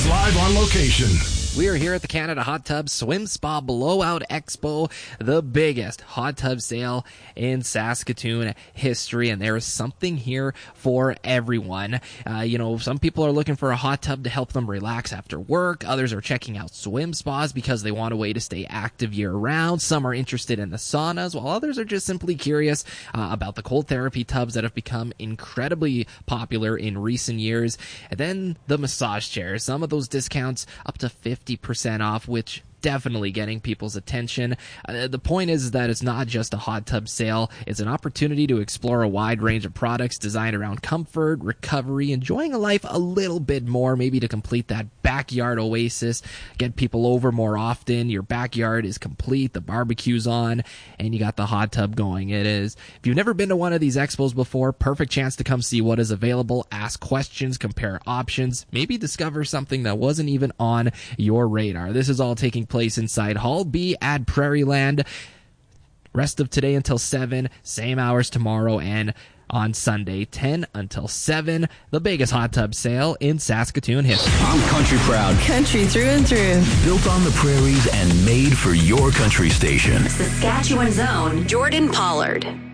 us live on location. We are here at the Canada Hot Tub Swim Spa Blowout Expo, the biggest hot tub sale in Saskatoon history, and there is something here for everyone. Some people are looking for a hot tub to help them relax after work. Others are checking out swim spas because they want a way to stay active year-round. Some are interested in the saunas, while others are just simply curious about the cold therapy tubs that have become incredibly popular in recent years. And then the massage chairs. Some of those discounts up to 50% off, which definitely getting people's attention. The point is that it's not just a hot tub sale. It's an opportunity to explore a wide range of products designed around comfort, recovery, enjoying a life a little bit more, maybe to complete that backyard oasis, get people over more often. Your backyard is complete, the barbecue's on, and you got the hot tub going. It is. If you've never been to one of these expos before, perfect chance to come see what is available, ask questions, compare options, maybe discover something that wasn't even on your radar. This is all taking place inside Hall B at Prairieland. Rest of today until 7, same hours tomorrow, and on Sunday, 10 until 7, the biggest hot tub sale in Saskatoon history. I'm country proud. Country through and through. Built on the prairies and made for your country station. Saskatchewan's own Jordan Pollard.